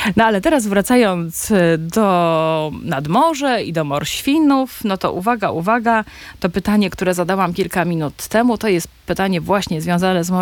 No ale teraz wracając do nadmorze i do morświnów, no to uwaga, to pytanie, które zadałam kilka minut temu, to jest pytanie właśnie związane z